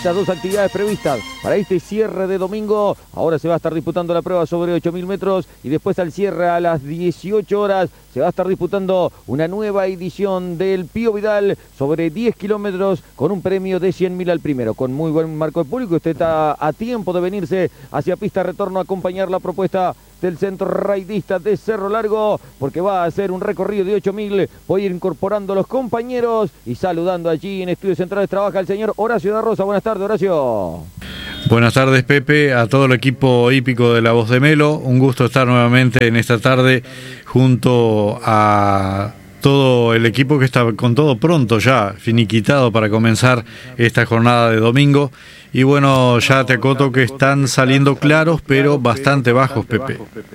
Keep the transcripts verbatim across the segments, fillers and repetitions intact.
Las dos actividades previstas para este cierre de domingo. Ahora se va a estar disputando la prueba sobre ocho mil metros y después al cierre a las dieciocho horas se va a estar disputando una nueva edición del Pío Vidal sobre diez kilómetros con un premio de cien mil al primero. Con muy buen marco de público, usted está a tiempo de venirse hacia pista retorno a acompañar la propuesta del Centro Raidista de Cerro Largo, porque va a hacer un recorrido de ocho mil. Voy a ir incorporando a los compañeros y saludando allí en Estudios Centrales trabaja el señor Horacio da Rosa. Buenas tardes, Horacio. Buenas tardes, Pepe, a todo el equipo hípico de La Voz de Melo. Un gusto estar nuevamente en esta tarde junto a todo el equipo que está con todo pronto ya, finiquitado para comenzar esta jornada de domingo. Y bueno, ya te acoto que están saliendo claros, pero bastante bajos, Pepe.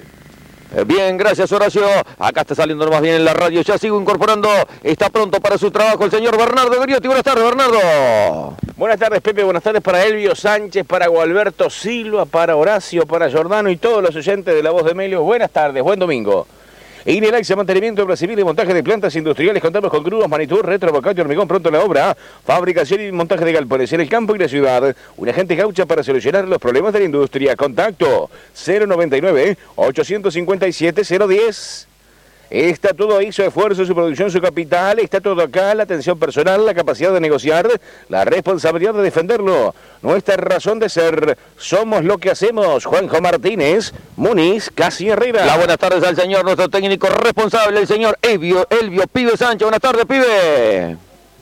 Bien, gracias, Horacio. Acá está saliendo más bien en la radio. Ya sigo incorporando. Está pronto para su trabajo el señor Bernardo Griotti. Buenas tardes, Bernardo. Buenas tardes, Pepe. Buenas tardes para Elvio Sánchez, para Gualberto Silva, para Horacio, para Giordano y todos los oyentes de La Voz de Melo. Buenas tardes, buen domingo. Inelaxa, mantenimiento, obra civil y montaje de plantas industriales. Contamos con grúas, Manitur, Retro, Bocate, Hormigón, pronto la obra. Fabricación y montaje de galpones en el campo y la ciudad. Un agente gaucha para solucionar los problemas de la industria. Contacto cero noventa y nueve, ochocientos cincuenta y siete, cero diez. Está todo ahí, su esfuerzo, su producción, su capital. Está todo acá, la atención personal, la capacidad de negociar, la responsabilidad de defenderlo. Nuestra razón de ser, somos lo que hacemos. Juanjo Martínez, Muniz, Casi Herrera. La buenas tardes al señor, nuestro técnico responsable, el señor Elvio, Elvio Pibe Sánchez. Buenas tardes, Pibe.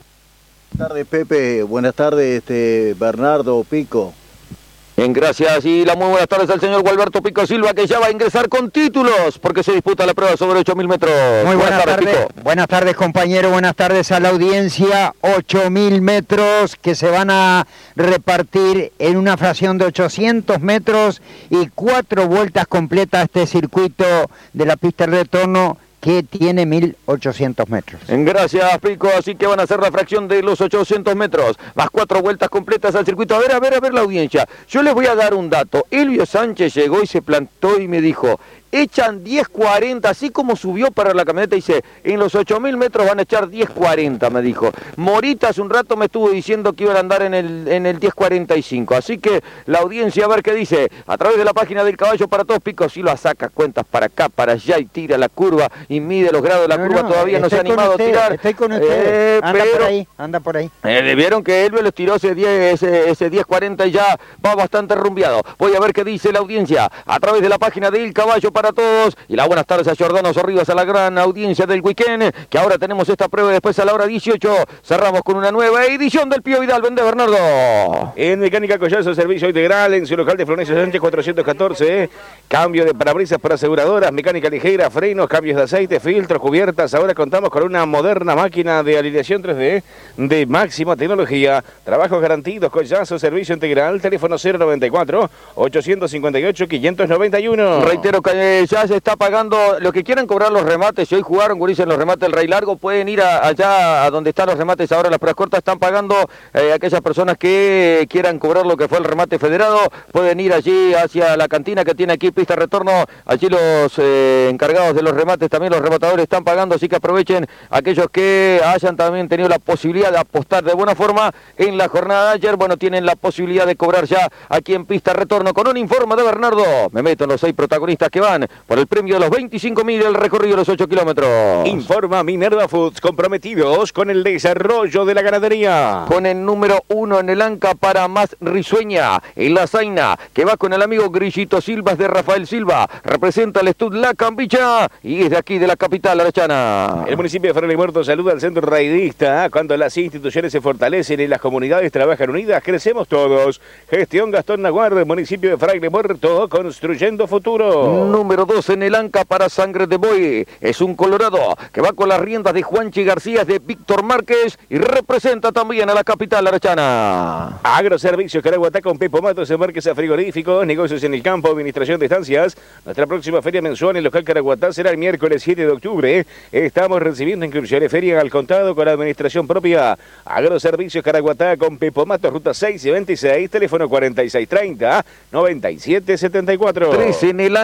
Buenas tardes, Pepe. Buenas tardes, este, Bernardo Pico. Bien, gracias. Y la muy buenas tardes al señor Gualberto Pico Silva, que ya va a ingresar con títulos, porque se disputa la prueba sobre ocho mil metros. Muy buenas, buenas tardes, tardes Pico. Buenas tardes, compañero. Buenas tardes a la audiencia. ocho mil metros que se van a repartir en una fracción de ochocientos metros y cuatro vueltas completas este circuito de la pista de retorno, que tiene mil ochocientos metros. Gracias, Pico. Así que van a hacer la fracción de los ochocientos metros, más cuatro vueltas completas al circuito. A ver, a ver, a ver la audiencia. Yo les voy a dar un dato. Elvio Sánchez llegó y se plantó y me dijo: echan diez cuarenta, así como subió para la camioneta, dice, en los ocho mil metros van a echar diez cuarenta, me dijo. Morita hace un rato me estuvo diciendo que iban a andar en el, en el diez cuarenta y cinco, así que la audiencia a ver qué dice. A través de la página del Caballo para Todos, Pico Silva saca cuentas para acá, para allá y tira la curva y mide los grados de la no, curva, no, todavía no se ha animado usted, a tirar. Estoy con usted, eh, anda pero, por ahí, anda por ahí. Eh, Vieron que Elvio les tiró ese diez, ese, ese diez cuarenta y ya va bastante rumbeado. Voy a ver qué dice la audiencia a través de la página del Caballo para Todos. Y la buenas tardes a Giordano Sorribas, a la gran audiencia del weekend, que ahora tenemos esta prueba y después a la hora dieciocho cerramos con una nueva edición del Pío Vidal. Vende, Bernardo. En Mecánica Collazo, servicio integral en su local de Florencio Sánchez cuatrocientos catorce, cambio de parabrisas para aseguradoras, mecánica ligera, frenos, cambios de aceite, filtros, cubiertas. Ahora contamos con una moderna máquina de alineación tres D de máxima tecnología. Trabajos garantidos, Collazo, servicio integral, teléfono cero noventa y cuatro, ochocientos cincuenta y ocho, quinientos noventa y uno. Reitero que ya se está pagando. Los que quieran cobrar los remates, si hoy jugaron, gurises, en los remates del Rey Largo, pueden ir a, allá a donde están los remates. Ahora las pruebas cortas están pagando. Eh, aquellas personas que quieran cobrar lo que fue el remate federado, pueden ir allí hacia la cantina que tiene aquí pista retorno. Allí los eh, encargados de los remates, también los rematadores están pagando, así que aprovechen aquellos que hayan también tenido la posibilidad de apostar de buena forma en la jornada de ayer. Bueno, tienen la posibilidad de cobrar ya aquí en pista retorno. Con un informe de Bernardo, me meto en los seis protagonistas que van por el premio de los veinticinco mil del recorrido de los ocho kilómetros. Informa Minerva Foods, comprometidos con el desarrollo de la ganadería. Con el número uno en el Anca para más risueña, en la Zaina, que va con el amigo Grillito Silva de Rafael Silva. Representa el Estud La Cambicha y es de aquí de la capital arachana. El municipio de Fraile Muerto saluda al centro raidista. Cuando las instituciones se fortalecen y las comunidades trabajan unidas, crecemos todos. Gestión Gastón Naguardo, municipio de Fraile Muerto, construyendo futuro. Número dos en el Anca para Sangre de Boy, es un colorado que va con las riendas de Juanchi García, de Víctor Márquez y representa también a la capital arachana. Agroservicios Caraguatá con Pepo Matos, embarques a frigoríficos, negocios en el campo, administración de estancias. Nuestra próxima feria mensual en el local Caraguatá será el miércoles siete de octubre. Estamos recibiendo inscripciones, feria al contado con administración propia. Agroservicios Caraguatá con Pepo Matos, ruta seis y veintiséis, teléfono cuarenta y seis treinta, noventa y siete setenta y cuatro. tres en el Anca le corresponde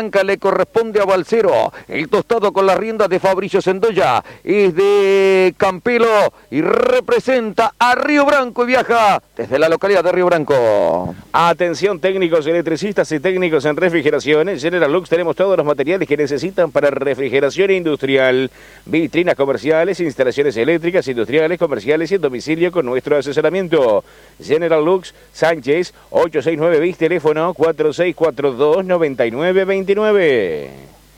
corresponde a Balcero. El tostado con las riendas de Fabricio Sendoya es de Campelo y representa a Río Branco y viaja desde la localidad de Río Branco. Atención técnicos, electricistas y técnicos en refrigeración. En General Lux tenemos todos los materiales que necesitan para refrigeración industrial. Vitrinas comerciales, instalaciones eléctricas, industriales, comerciales y en domicilio con nuestro asesoramiento. General Lux, Sánchez, ocho seis nueve bis, teléfono cuatro seis cuatro dos, nueve nueve dos nueve.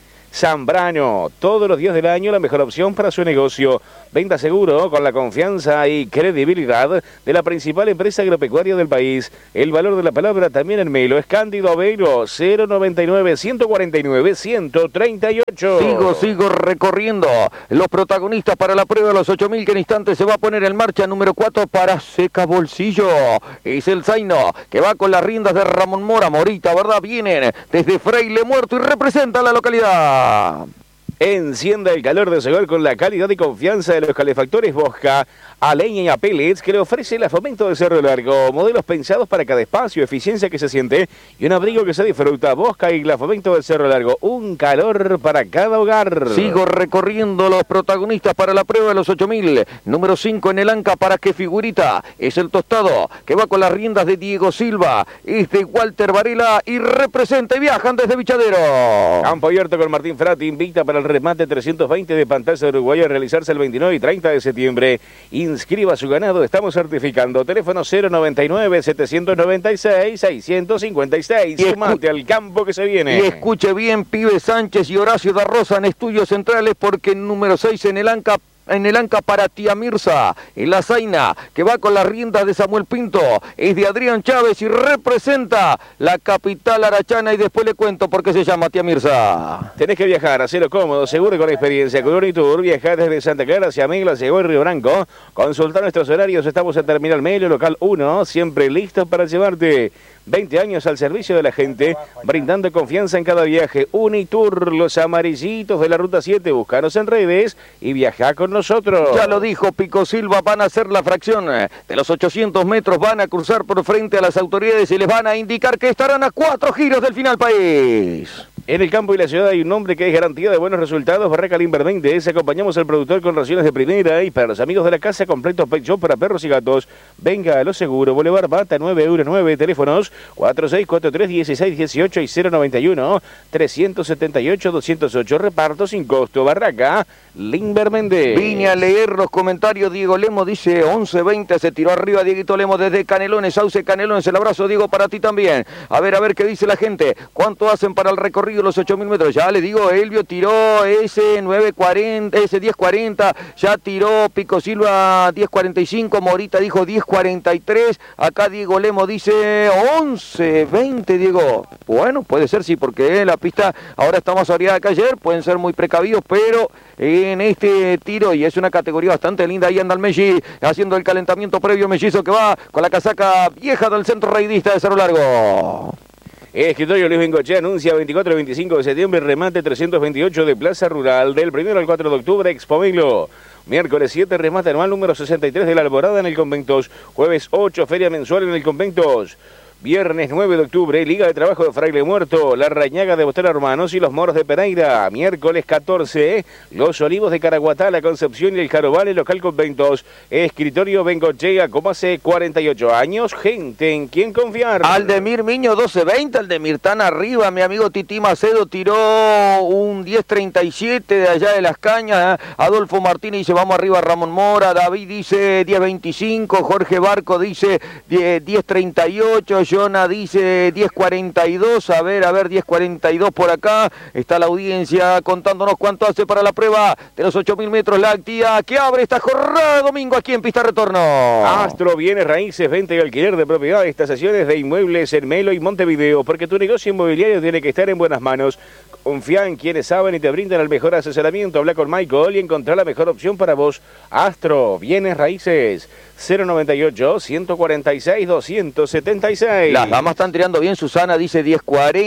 Zambrano, todos los días del año la mejor opción para su negocio. Venda seguro con la confianza y credibilidad de la principal empresa agropecuaria del país. El valor de la palabra también en Melo es Cándido Aveiro, cero noventa y nueve, ciento cuarenta y nueve, ciento treinta y ocho. Sigo, sigo recorriendo los protagonistas para la prueba de los ocho mil que en instantes se va a poner en marcha. Número cuatro para Seca Bolsillo. Es el Zaino que va con las riendas de Ramón Mora. Morita, ¿verdad? Vienen desde Fraile Muerto y representa la localidad. Encienda el calor de su hogar con la calidad y confianza de los calefactores Bosca, a leña y a pellets que le ofrece la Fomento de Cerro Largo. Modelos pensados para cada espacio, eficiencia que se siente y un abrigo que se disfruta. Bosca y la Fomento de Cerro Largo, un calor para cada hogar. Sigo recorriendo los protagonistas para la prueba de los ocho mil. Número cinco en el Anca, ¿para qué figurita? Es el Tostado, que va con las riendas de Diego Silva, es de Walter Varela y representa y viajan desde Bichadero. Campo abierto con Martín Frati, invita para el remate trescientos veinte de Pantalla Uruguay a realizarse el veintinueve y treinta de septiembre. Inscriba su ganado, estamos certificando. Teléfono cero noventa y nueve, setecientos noventa y seis, seiscientos cincuenta y seis. Y sumate al campo que se viene. Y escuche bien, Pibe Sánchez y Horacio da Rosa en estudios centrales, porque en número seis en el Anca, en el Anca para Tía Mirza, en la Zaina, que va con las riendas de Samuel Pinto, es de Adrián Chávez y representa la capital arachana. Y después le cuento por qué se llama Tía Mirza. Tenés que viajar, hacerlo cómodo, seguro y con experiencia. Con Unitour, viajar desde Santa Clara hacia Miglas, llegó el Río Branco. Consultar nuestros horarios, estamos en Terminal Melo, local uno, siempre listos para llevarte. veinte años al servicio de la gente, brindando confianza en cada viaje. Unitour, los amarillitos de la Ruta siete, búscanos en redes y viaja con nosotros. Ya lo dijo Pico Silva, van a hacer la fracción de los ochocientos metros, van a cruzar por frente a las autoridades y les van a indicar que estarán a cuatro giros del final país. En el campo y la ciudad hay un hombre que es garantía de buenos resultados. Barraca Limber veinte. Acompañamos al productor con raciones de primera. Y para los amigos de la casa, completo pet shop para perros y gatos. Venga a lo seguro. Boulevard Bata nueve euros nueve. Teléfonos cuatro seis cuatro tres, dieciséis dieciocho y cero noventa y uno, trescientos setenta y ocho, doscientos ocho. Reparto sin costo. Barraca Limber Méndez. Vine a leer los comentarios. Diego Lemo dice once veinte. Se tiró arriba Dieguito Lemo desde Canelones. Sauce Canelones. El abrazo, Diego, para ti también. A ver, a ver qué dice la gente. ¿Cuánto hacen para el recorrido los ocho mil metros? Ya le digo, Elvio tiró ese nueve cuarenta, ese diez cuarenta, ya tiró Pico Silva diez cuarenta y cinco, Morita dijo diez cuarenta y tres, acá Diego Lemo dice once veinte, Diego. Bueno, puede ser, sí, porque la pista ahora está más variada que ayer, pueden ser muy precavidos, pero en este tiro, y es una categoría bastante linda, ahí anda el Melli haciendo el calentamiento previo, Mellizo que va con la casaca vieja del Centro Raidista de Cerro Largo. Escritorio Luis Bengochea anuncia veinticuatro y veinticinco de septiembre, remate trescientos veintiocho de Plaza Rural, del primero al cuatro de octubre, Expo Melo. Miércoles siete, remate anual número sesenta y tres de la Alborada en el Conventos. Jueves ocho, feria mensual en el Conventos. Viernes nueve de octubre, Liga de Trabajo de Fraile Muerto, La Rañaga de Bostero Hermanos y los Moros de Pereira. Miércoles catorce, Los Olivos de Caraguatá, La Concepción y el Jarobal, el local Conventos. Escritorio Bengochea, como hace cuarenta y ocho años, gente en quien confiar. Aldemir Miño doce veinte, Aldemir tan arriba, mi amigo Titi Macedo tiró un diez treinta y siete de allá de Las Cañas. ¿eh? Adolfo Martínez dice vamos arriba, Ramón Mora. David dice diez veinticinco, Jorge Barco dice diez treinta y ocho, Jonah dice diez cuarenta y dos, a ver, a ver, diez cuarenta y dos por acá, está la audiencia contándonos cuánto hace para la prueba de los ocho mil metros, la actividad que abre esta jornada de domingo aquí en Pista Retorno. Astro, bienes raíces, venta y alquiler de propiedades, tasaciones de inmuebles en Melo y Montevideo, porque tu negocio inmobiliario tiene que estar en buenas manos. Confía en quienes saben y te brindan el mejor asesoramiento. Habla con Michael y encontrar la mejor opción para vos. Astro, bienes raíces, cero noventa y ocho, ciento cuarenta y seis, doscientos setenta y seis. Las damas están tirando bien. Susana dice diez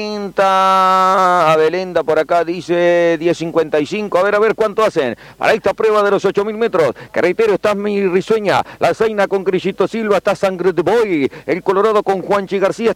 cuarenta, Abelenda por acá dice diez cincuenta y cinco. A ver, a ver cuánto hacen para esta prueba de los ocho mil metros. Que reitero, está mi Risueña, la Zaina con Crillito Silva, está Sangre de Boy, el Colorado con Juanchi García, está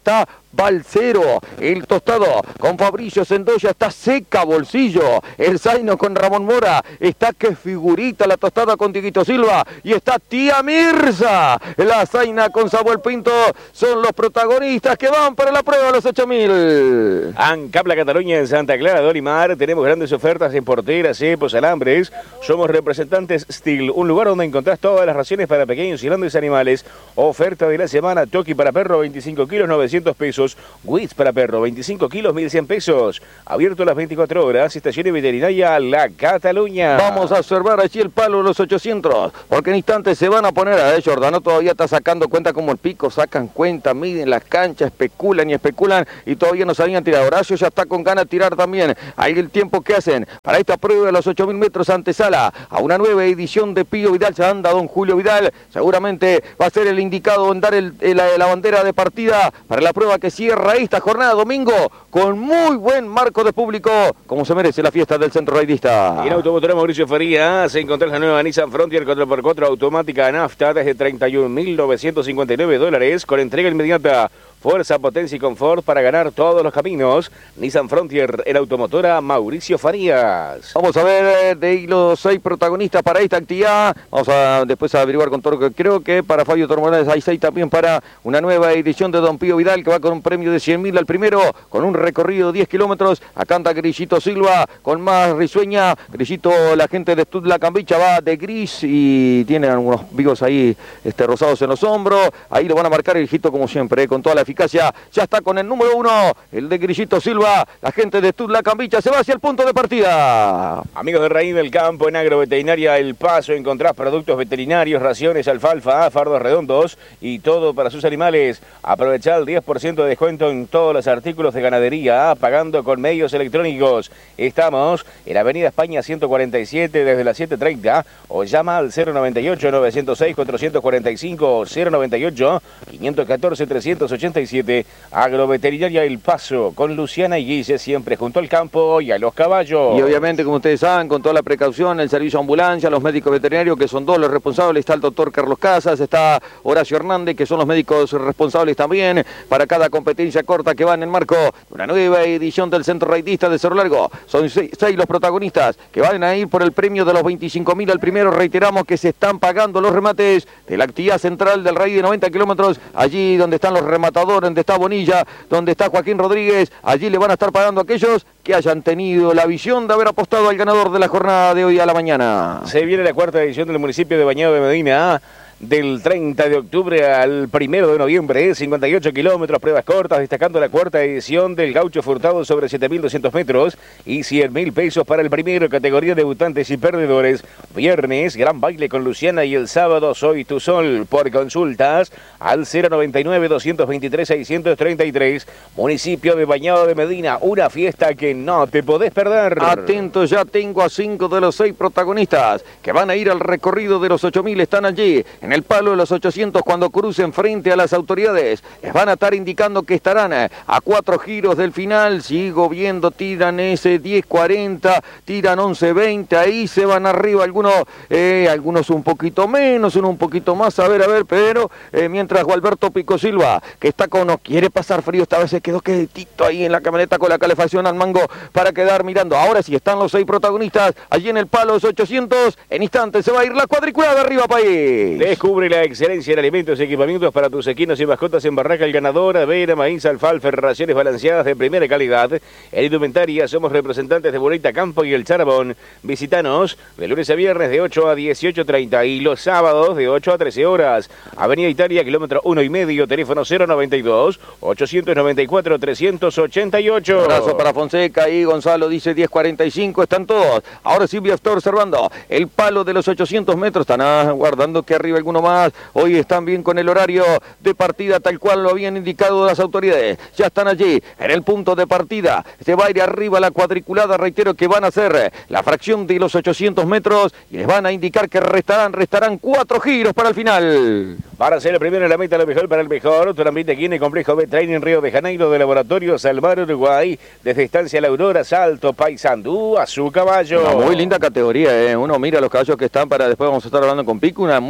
Balcero, el Tostado con Fabricio Sendoya está seca Bolsillo, el Zaino con Ramón Mora, está que figurita la Tostada con Dieguito Silva y está Tía Mirza, la Zaina con Samuel Pinto, son los protagonistas que van para la prueba de los ocho mil. ANCAP La Cataluña en Santa Clara de Olimar, tenemos grandes ofertas en porteras, cepos, alambres, somos representantes Steel, un lugar donde encontrás todas las raciones para pequeños y grandes animales, oferta de la semana, Toki para perro veinticinco kilos novecientos pesos, Wits para perro veinticinco kilos mil cien pesos, abierto las veinticuatro horas, estación veterinaria La Cataluña. Vamos a observar allí el palo de los ochocientos, porque en instantes se van a poner a ellos. Jordano todavía está sacando cuenta como el pico, sacan cuenta, miden las canchas, especulan y especulan y todavía no sabían tirar. Horacio ya está con ganas de tirar también. Ahí el tiempo que hacen para esta prueba de los ocho mil metros antesala a una nueva edición de Pío Vidal. Se anda don Julio Vidal, seguramente va a ser el indicado en dar el, el, la bandera de partida para la prueba que cierra esta jornada domingo con muy buen marco de público, como se merece la fiesta del Centro Raidista. Y en Automotora Mauricio Faría se encontró la nueva Nissan Frontier cuatro por cuatro automática nafta desde treinta y un mil novecientos cincuenta y nueve dólares con entrega inmediata. Fuerza, potencia y confort para ganar todos los caminos. Nissan Frontier en Automotora Mauricio Farías. Vamos a ver de los seis protagonistas para esta actividad. Vamos a después a averiguar con todo. Creo que para Fabio Tormorales hay seis también para una nueva edición de Don Pío Vidal, que va con un premio de cien mil al primero, con un recorrido de diez kilómetros. Acá anda Grillito Silva con más risueña. Grillito, la gente de Stud La Cambicha, va de gris y tiene algunos vivos ahí este, rosados en los hombros. Ahí lo van a marcar el hijito como siempre, eh, con toda la eficacia. Ya está con el número uno, el de Grillito Silva. La gente de Stud La Cambicha se va hacia el punto de partida. Amigos de Raíz del Campo, en Agroveterinaria El Paso encontrás productos veterinarios, raciones, alfalfa, fardos redondos y todo para sus animales. Aprovechá el diez por ciento de descuento en todos los artículos de ganadería, pagando con medios electrónicos. Estamos en Avenida España ciento cuarenta y siete desde las siete treinta o llama al cero noventa y ocho, novecientos seis, cuatrocientos cuarenta y cinco o cero noventa y ocho, quinientos catorce, trescientos ochenta y siete. Agroveterinaria El Paso con Luciana y Guille, siempre junto al campo y a los caballos. Y obviamente, como ustedes saben, con toda la precaución, el servicio de ambulancia, los médicos veterinarios, que son dos los responsables, está el doctor Carlos Casas, está Horacio Hernández, que son los médicos responsables también para cada competencia corta que va en el marco de una nueva edición del Centro Raidista de Cerro Largo. Son seis, seis los protagonistas que van a ir por el premio de los veinticinco mil al primero. Reiteramos que se están pagando los remates de la actividad central del Raid de noventa kilómetros, allí donde están los rematadores, donde está Bonilla, donde está Joaquín Rodríguez. Allí le van a estar pagando a aquellos que hayan tenido la visión de haber apostado al ganador de la jornada de hoy a la mañana. Se viene la cuarta edición del municipio de Bañado de Medina, del treinta de octubre al primero de noviembre, cincuenta y ocho kilómetros, pruebas cortas, destacando la cuarta edición del Gaucho Furtado sobre siete mil doscientos metros y cien mil pesos para el primero, categoría debutantes y perdedores. Viernes, gran baile con Luciana y el sábado Soy Tu Sol. Por consultas al cero noventa y nueve, doscientos veintitrés, seiscientos treinta y tres. Municipio de Bañado de Medina, una fiesta que no te podés perder. Atentos, ya tengo a cinco de los seis protagonistas que van a ir al recorrido de los ocho mil, están allí en el palo de los ochocientos cuando crucen frente a las autoridades. Les van a estar indicando que estarán a cuatro giros del final. Sigo viendo, tiran ese diez cuarenta, tiran once veinte, ahí se van arriba algunos, eh, algunos un poquito menos, uno un poquito más, a ver, a ver, pero eh, mientras Gualberto Pico Silva, que está con, no quiere pasar frío, esta vez se quedó quietito ahí en la camioneta con la calefacción al mango para quedar mirando. Ahora sí están los seis protagonistas allí en el palo de los ochocientos. En instantes se va a ir la cuadriculada arriba, país. Descubre la excelencia en alimentos y equipamientos para tus equinos y mascotas en Barraca El Ganador, avena, maíz, alfalfa, raciones balanceadas de primera calidad. En indumentaria somos representantes de Bonita Campo y El Charbón. Visítanos de lunes a viernes de ocho a dieciocho treinta y los sábados de ocho a trece horas. Avenida Italia, kilómetro uno y medio, teléfono cero noventa y dos, ochocientos noventa y cuatro, trescientos ochenta y ocho. Un abrazo para Fonseca y Gonzalo, dice diez cuarenta y cinco, están todos. Ahora sí voy a estar observando el palo de los ochocientos metros, están aguardando que arriba alguno más. Hoy están bien con el horario de partida tal cual lo habían indicado las autoridades. Ya están allí en el punto de partida. Se va a ir arriba la cuadriculada, reitero que van a hacer la fracción de los ochocientos metros y les van a indicar que restarán, restarán cuatro giros para el final. Para ser el primero en la meta, lo mejor para el mejor. Tu ambiente aquí en el Complejo B-Training Río de Janeiro de Laboratorio Salvar Uruguay. Desde Estancia La Aurora, Salto, Paysandú, a su caballo. Una muy linda categoría, ¿eh? Uno mira los caballos que están para, después vamos a estar hablando con Pico, una muy linda categoría.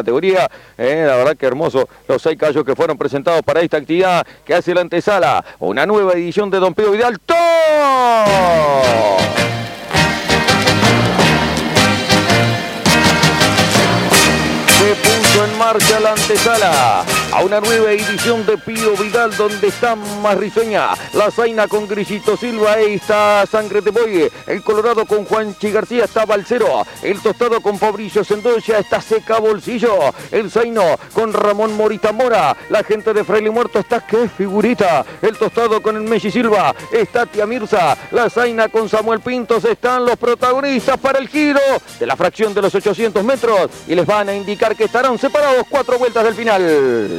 categoría. Eh, la verdad que hermoso los seis caballos que fueron presentados para esta actividad que hace la antesala. Una nueva edición de Don Pío Vidal. ¡Todo! Se puso en marcha la antesala a una nueva edición de Pío Vidal, donde está más risueña la zaina con Grillito Silva, ahí está Sangre de Boy, el Colorado con Juanchi García, está Balcero, el Tostado con Fabricio Sendoya, está Seca Bolsillo, el Zaino con Ramón Morita Mora, la gente de Fraile Muerto está qué figurita, el Tostado con el Messi Silva, está Tía Mirza, la zaina con Samuel Pintos, están los protagonistas para el giro de la fracción de los ochocientos metros y les van a indicar que estarán separados cuatro vueltas del final.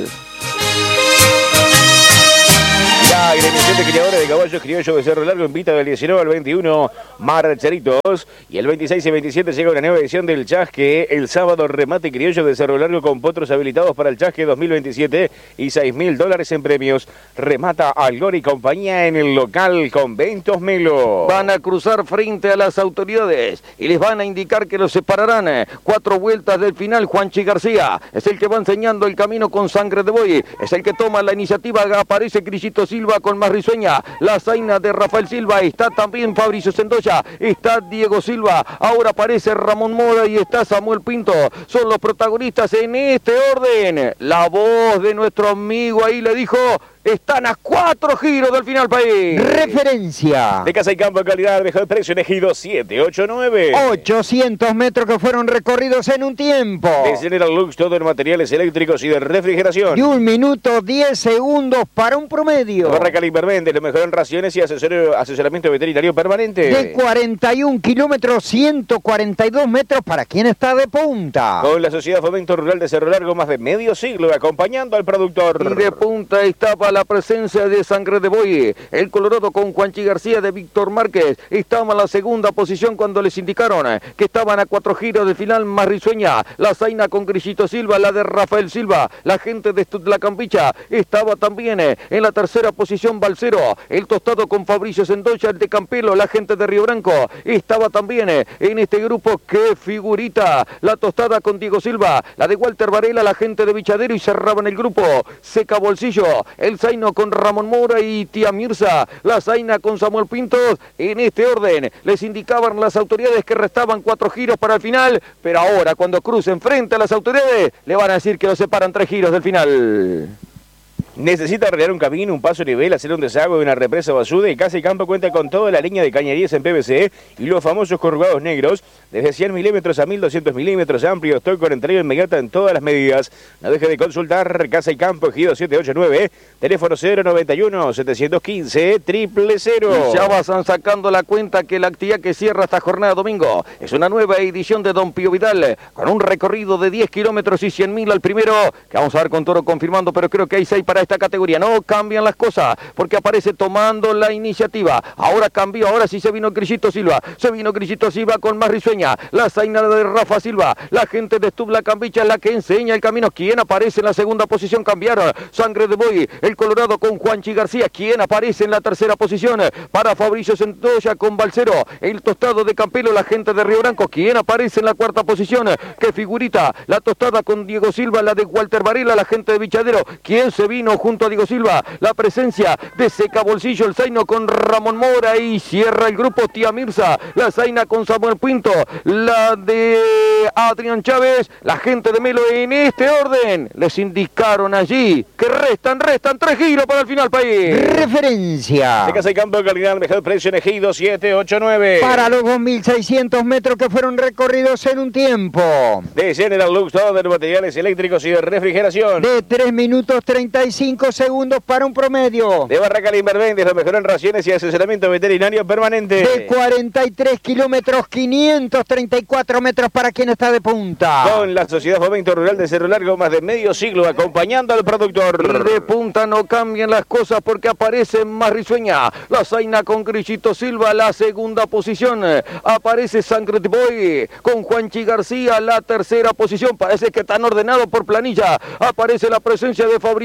La agremiación de criadores de caballos criollos de Cerro Largo invita del diecinueve al veintiuno Marcheritos, y el veintiséis y veintisiete llega una nueva edición del Chasque. El sábado remate criollo de Cerro Largo con potros habilitados para el Chasque dos mil veintisiete y seis mil dólares en premios. Remata Algor y compañía en el local con Ventos Melo. Van a cruzar frente a las autoridades y les van a indicar que los separarán cuatro vueltas del final. Juanchi García es el que va enseñando el camino con Sangre de Boy, es el que toma la iniciativa. Aparece Grillito Silva con más risueña, la zaina de Rafael Silva, está también Fabricio Sendoya, está Diego Silva, ahora aparece Ramón Mora y está Samuel Pinto, son los protagonistas en este orden. La voz de nuestro amigo ahí le dijo: están a cuatro giros del final, país. Referencia. De Casa y Campo de calidad, mejor precio, elegido siete ocho nueve. ochocientos metros que fueron recorridos en un tiempo de General Lux, todo en materiales eléctricos y de refrigeración. Y un minuto diez segundos para un promedio. Barraca Invervende, lo mejor en raciones y asesor, asesoramiento veterinario permanente. De cuarenta y un kilómetros, ciento cuarenta y dos metros para quien está de punta. Con la Sociedad Fomento Rural de Cerro Largo, más de medio siglo acompañando al productor. Y de punta estaba la presencia de Sangre de Boy, el Colorado con Juanchi García de Víctor Márquez. Estaba en la segunda posición cuando les indicaron que estaban a cuatro giros del final. Más risueña la zaina con Grillito Silva, la de Rafael Silva, la gente de La Campicha. Estaba también en la tercera posición Balcero, el Tostado con Fabricio Sendoya, el de Campelo, la gente de Río Branco. Estaba también en este grupo, qué figurita, la Tostada con Diego Silva, la de Walter Varela, la gente de Bichadero, y cerraban el grupo Seca Bolsillo, el zaino con Ramón Mora y Tía Mirza, la zaina con Samuel Pintos. En este orden les indicaban las autoridades que restaban cuatro giros para el final, pero ahora cuando crucen frente a las autoridades le van a decir que los separan tres giros del final. Necesita arreglar un camino, un paso a nivel, hacer un desagüe de una represa o ayuda, y Casa y Campo cuenta con toda la línea de cañerías en P V C y los famosos corrugados negros, desde cien milímetros a mil doscientos milímetros, amplio stock con entrega inmediata en todas las medidas. No deje de consultar Casa y Campo, ejido siete ocho nueve, teléfono cero noventa y uno, setecientos quince, triple cero. Ya van sacando la cuenta que la actividad que cierra esta jornada domingo es una nueva edición de Don Pío Vidal, con un recorrido de diez kilómetros y cien mil al primero, que vamos a ver con Toro confirmando, pero creo que hay seis para esta categoría. No cambian las cosas porque aparece tomando la iniciativa. Ahora cambió, ahora sí se vino Grillito Silva, se vino Grillito Silva con más risueña, la zaina de Rafa Silva, la gente de Stub La Campicha es la que enseña el camino. ¿Quién aparece en la segunda posición? Cambiaron Sangre de Boy, el Colorado con Juanchi García. ¿Quién aparece en la tercera posición? Para Fabricio Sendoya con Balcero, el Tostado de Campelo, la gente de Río Branco. ¿Quién aparece en la cuarta posición? ¿Qué figurita? La Tostada con Diego Silva, la de Walter Varela, la gente de Bichadero. ¿Quién se vino junto a Diego Silva? La presencia de Seca Bolsillo, el zaino con Ramón Mora, y cierra el grupo Tía Mirza, la zaina con Samuel Pinto, la de Adrián Chávez, la gente de Melo. En este orden les indicaron allí que restan, restan tres giros para el final, país. Referencia. De Casa y Campo de calidad, mejor precio, en ejido siete ocho nueve. Para los dos mil seiscientos metros que fueron recorridos en un tiempo de General Lux, todo de materiales eléctricos y de refrigeración. De tres minutos treinta y cinco segundos para un promedio. De Barraca Invervende, lo mejor en raciones y asesoramiento veterinario permanente. De cuarenta y tres kilómetros, quinientos treinta y cuatro metros para quien está de punta. Con la Sociedad Fomento Rural de Cerro Largo, más de medio siglo acompañando al productor. De punta no cambian las cosas porque aparece más risueña, la zaina con Grillito Silva, la segunda posición. Aparece Sangre de Boy con Juanchi García, la tercera posición. Parece que están ordenados por planilla. Aparece la presencia de Fabricio Sendoya.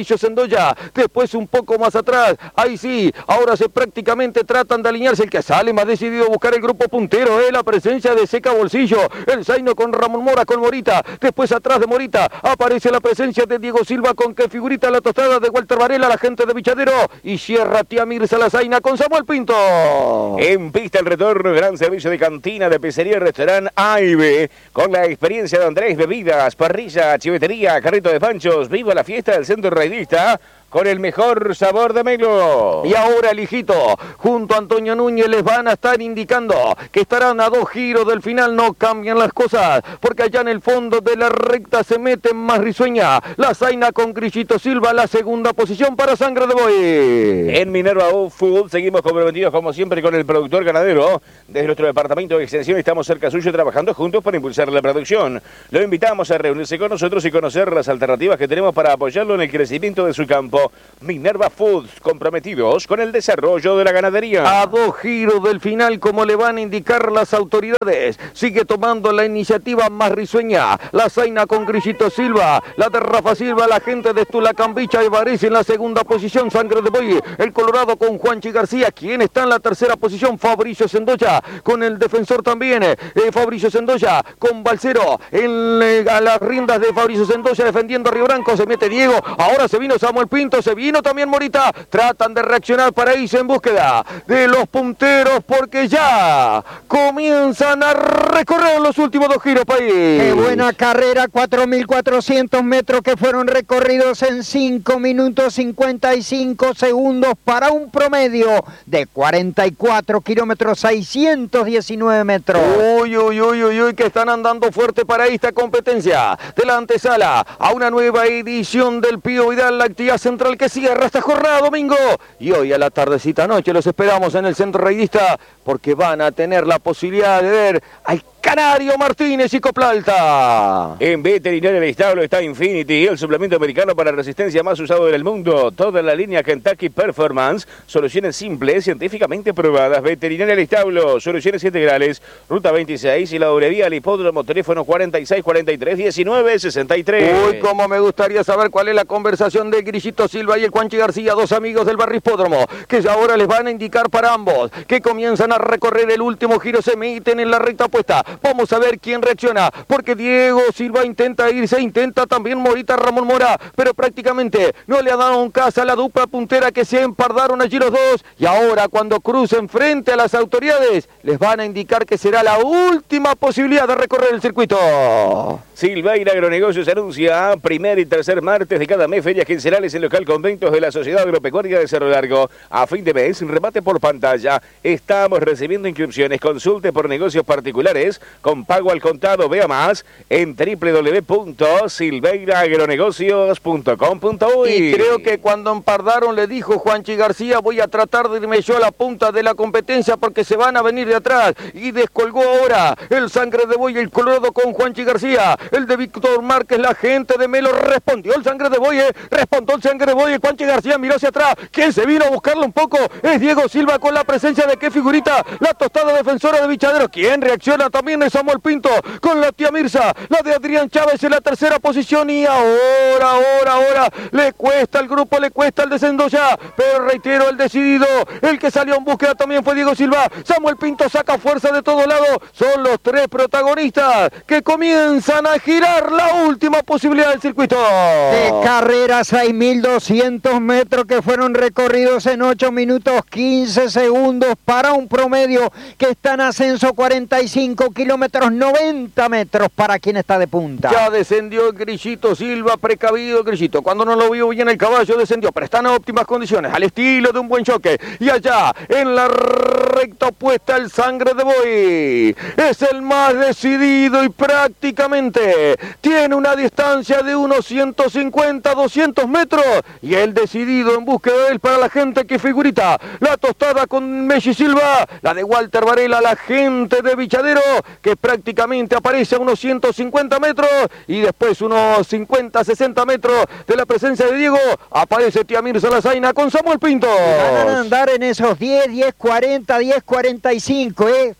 Sendoya. Después un poco más atrás, ahí sí, ahora se prácticamente tratan de alinearse. El que sale más decidido a buscar el grupo puntero es la presencia de Seca Bolsillo. El Zaino con Ramón Mora, con Morita. Después atrás de Morita aparece la presencia de Diego Silva con que figurita la tostada de Walter Varela, la gente de Vichadero. Y cierra Tía Mirza la Zaina con Samuel Pinto. En pista el retorno, gran servicio de cantina, de pizzería y restaurante A y B, con la experiencia de Andrés, bebidas, parrilla, chivetería, carrito de panchos. Viva la fiesta del Centro Raidista con el mejor sabor de Melo. Y ahora el hijito, junto a Antonio Núñez, les van a estar indicando que estarán a dos giros del final. No cambian las cosas, porque allá en el fondo de la recta se mete más risueña la Zaina con Grillito Silva, la segunda posición para Sangre de Buey. En Minerva Food seguimos comprometidos como siempre con el productor ganadero. Desde nuestro departamento de extensión estamos cerca suyo trabajando juntos para impulsar la producción. Lo invitamos a reunirse con nosotros y conocer las alternativas que tenemos para apoyarlo en el crecimiento de su campo. Minerva Foods, comprometidos con el desarrollo de la ganadería. A dos giros del final, como le van a indicar las autoridades, sigue tomando la iniciativa más risueña la Zaina con Grillito Silva, la de Rafa Silva, la gente de Tulacambicha y Varese en la segunda posición. Sangre de Buey, el Colorado con Juanchi García. ¿Quién está en la tercera posición? Fabricio Sendoya con el defensor también, eh, Fabricio Sendoya con Balcero en, eh, a las riendas de Fabricio Sendoya defendiendo a Río Branco. Se mete Diego, ahora se vino Samuel Pinto, se vino también Morita. Tratan de reaccionar para irse en búsqueda de los punteros, porque ya comienzan a recorrer los últimos dos giros, país. Qué buena carrera, cuatro mil cuatrocientos metros que fueron recorridos en cinco minutos cincuenta y cinco segundos para un promedio de cuarenta y cuatro kilómetros seiscientos diecinueve metros. Uy, uy, uy, uy, uy, que están andando fuerte para esta competencia de la antesala a una nueva edición del Pío Vidal, la actividad central que cierra esta jornada domingo. Y hoy a la tardecita noche los esperamos en el Centro Raidista, porque van a tener la posibilidad de ver al Canario Martínez y Coplalta. En Veterinaria del Establo está Infinity, el suplemento americano para resistencia más usado del mundo. Toda la línea Kentucky Performance, soluciones simples, científicamente probadas. Veterinaria del Establo, soluciones integrales, Ruta veintiséis y la doble vía al hipódromo, teléfono cuarenta y seis cuarenta y tres diecinueve sesenta y tres. Uy, cómo me gustaría saber cuál es la conversación de Grillito Silva y el Juanchi García, dos amigos del barrio Hipódromo, que ya ahora les van a indicar para ambos, que comienzan a recorrer el último giro, se meten en la recta opuesta. Vamos a ver quién reacciona, porque Diego Silva intenta irse, intenta también Morita, Ramón Mora, pero prácticamente no le ha dado un caso a la dupla puntera, que se empardaron allí los dos. Y ahora, cuando crucen frente a las autoridades, les van a indicar que será la última posibilidad de recorrer el circuito. Silveira Agronegocios anuncia primer y tercer martes de cada mes ferias quincenales en local conventos de la Sociedad Agropecuaria de Cerro Largo. A fin de mes, remate por pantalla. Estamos recibiendo inscripciones. Consulte por negocios particulares con pago al contado. Vea más en doble u doble u doble u punto silveira agronegocios punto com punto uy. Y creo que cuando empardaron le dijo Juanchi García: voy a tratar de irme yo a la punta de la competencia porque se van a venir de atrás. Y descolgó ahora el Sangre de Buey, el Colorado con Juanchi García. El de Víctor Márquez, la gente de Melo, respondió el Sangre de Buey, respondió el Sangre de Buey. El Juanchi García miró hacia atrás. ¿Quién se vino a buscarlo un poco? Es Diego Silva, con la presencia de qué figurita, la tostada defensora de Vichadero. ¿Quién reacciona? También es Samuel Pinto con la Tía Mirza, la de Adrián Chávez en la tercera posición. Y ahora, ahora, ahora le cuesta al grupo, le cuesta el descenso ya, pero reitero, el decidido, el que salió en búsqueda también fue Diego Silva. Samuel Pinto saca fuerza de todos lados. Son los tres protagonistas que comienzan a girar la última posibilidad del circuito de carrera. Seis mil doscientos metros que fueron recorridos en ocho minutos quince segundos para un promedio que está en ascenso, cuarenta y cinco kilómetros, noventa metros para quien está de punta. Ya descendió el Grillito Silva, precavido el Grillito. Cuando no lo vio bien el caballo descendió, pero está en óptimas condiciones, al estilo de un buen choque. Y allá en la recta opuesta el Sangre de Buey es el más decidido y prácticamente tiene una distancia de unos ciento cincuenta, doscientos metros. Y el decidido en búsqueda de él para la gente que figurita, la tostada con Messi Silva, la de Walter Varela, la gente de Vichadero, que prácticamente aparece a unos ciento cincuenta metros. Y después unos cincuenta, sesenta metros de la presencia de Diego, aparece Tía Mirza la Zaina con Samuel Pinto. Van a andar en esos diez, diez cuarenta, diez cuarenta y cinco, ¿eh?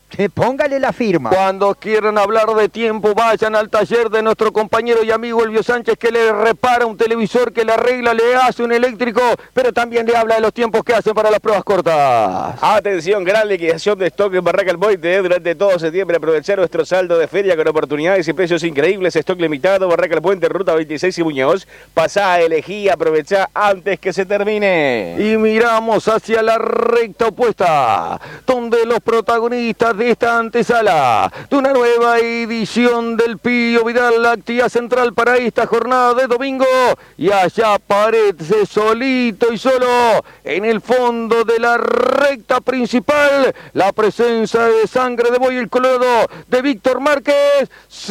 Póngale la firma. Cuando quieran hablar de tiempo, vayan al taller de nuestro compañero y amigo Elvio Sánchez, que le repara un televisor, que le arregla, le hace un eléctrico, pero también le habla de los tiempos que hacen para las pruebas cortas. Atención, gran liquidación de stock en Barraca El Puente. Durante todo septiembre aprovechar nuestro saldo de feria con oportunidades y precios increíbles. Stock limitado, Barraca El Puente, Ruta veintiséis y Muñoz. Pasá, elegí, aprovechá antes que se termine. Y miramos hacia la recta opuesta, donde los protagonistas de esta antesala de una nueva edición del Pío Vidal, la actividad central para esta jornada de domingo, y allá aparece solito y solo en el fondo de la recta principal la presencia de Sangre de Buey, el colorado de Víctor Márquez.